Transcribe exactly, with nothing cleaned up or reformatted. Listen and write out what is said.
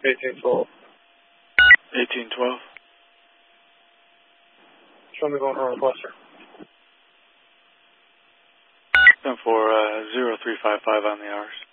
eighteen twelve. eighteen twelve. Show me going around cluster. ten four, uh, zero three five five on the hours.